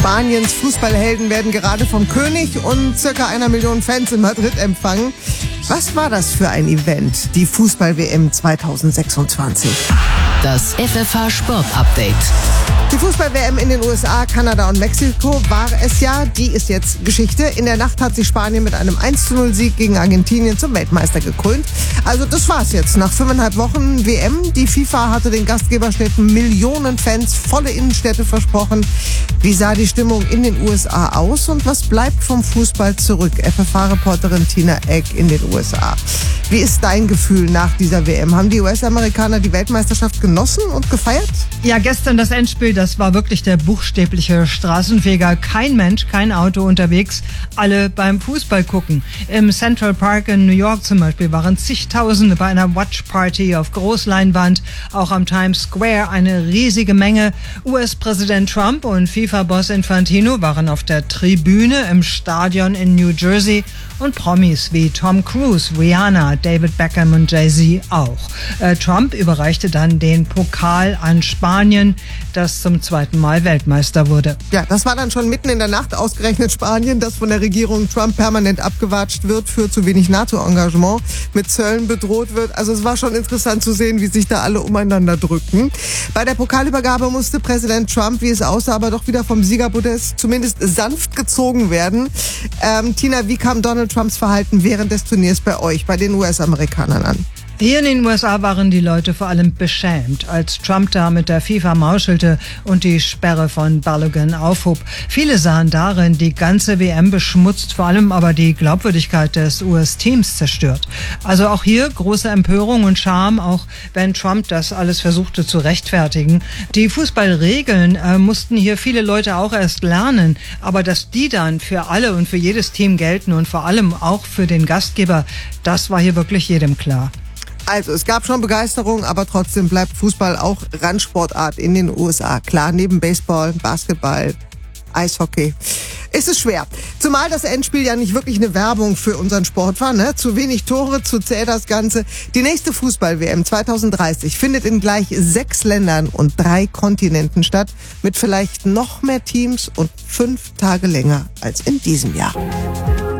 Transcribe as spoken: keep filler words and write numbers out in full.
Spaniens Fußballhelden werden gerade vom König und circa einer Million Fans in Madrid empfangen. Was war das für ein Event, die Fußball-W M zweitausendsechsundzwanzig? Das F F H-Sport-Update. Die Fußball-W M in den U S A, Kanada und Mexiko war es ja. Die ist jetzt Geschichte. In der Nacht hat sich Spanien mit einem eins zu null Sieg gegen Argentinien zum Weltmeister gekrönt. Also das war's jetzt. Nach fünfeinhalb Wochen W M. Die FIFA hatte den Gastgeberstädten Millionen Fans, volle Innenstädte versprochen. Wie sah die Stimmung in den U S A aus und was bleibt vom Fußball zurück? F F H-Reporterin Tina Egg in den U S A. Wie ist dein Gefühl nach dieser W M? Haben die U S-Amerikaner die Weltmeisterschaft genossen und gefeiert? Ja, gestern das Endspiel, das war wirklich der buchstäbliche Straßenfeger. Kein Mensch, kein Auto unterwegs, alle beim Fußball gucken. Im Central Park in New York zum Beispiel waren zigtausende bei einer Watch-Party auf Großleinwand. Auch am Times Square eine riesige Menge. U S-Präsident Trump und FIFA-Boss Infantino waren auf der Tribüne im Stadion in New Jersey und Promis wie Tom Cruise, Rihanna, David Beckham und Jay-Z auch. Äh, Trump überreichte dann den Pokal an Spanien, das zum zweiten Mal Weltmeister wurde. Ja, das war dann schon mitten in der Nacht, ausgerechnet Spanien, das von der Regierung Trump permanent abgewatscht wird für zu wenig NATO-Engagement, mit Zöllen bedroht wird. Also es war schon interessant zu sehen, wie sich da alle umeinander drücken. Bei der Pokalübergabe musste Präsident Trump, wie es aussah, aber doch wieder vom Siegerpodest zumindest sanft gezogen werden. Ähm, Tina, wie kam Donald Trumps Verhalten während des Turniers bei euch, bei den U S-Amerikanern an? Hier in den U S A waren die Leute vor allem beschämt, als Trump da mit der FIFA mauschelte und die Sperre von Balogun aufhob. Viele sahen darin die ganze W M beschmutzt, vor allem aber die Glaubwürdigkeit des U S-Teams zerstört. Also auch hier große Empörung und Scham, auch wenn Trump das alles versuchte zu rechtfertigen. Die Fußballregeln äh, mussten hier viele Leute auch erst lernen, aber dass die dann für alle und für jedes Team gelten und vor allem auch für den Gastgeber, das war hier wirklich jedem klar. Also, es gab schon Begeisterung, aber trotzdem bleibt Fußball auch Randsportart in den U S A. Klar, neben Baseball, Basketball, Eishockey ist es schwer. Zumal das Endspiel ja nicht wirklich eine Werbung für unseren Sport war, ne? Zu wenig Tore, zu zäh das Ganze. Die nächste Fußball-W M zweitausenddreißig findet in gleich sechs Ländern und drei Kontinenten statt, mit vielleicht noch mehr Teams und fünf Tage länger als in diesem Jahr.